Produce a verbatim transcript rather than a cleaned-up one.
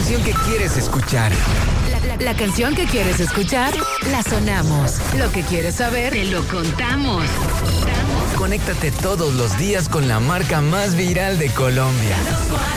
canción que quieres escuchar. La, la, la canción que quieres escuchar, la sonamos. Lo que quieres saber, te lo contamos. Conéctate todos los días con la marca más viral de Colombia.